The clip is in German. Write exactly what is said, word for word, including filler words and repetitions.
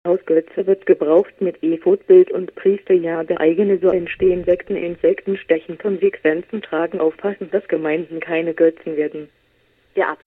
Hausgötze wird gebraucht mit Ephod-Bild und Priesterjade. Eigene so entstehen Sekten, Insekten stechen. Konsequenzen tragen. Aufpassen, dass Gemeinden keine Götzen werden. Der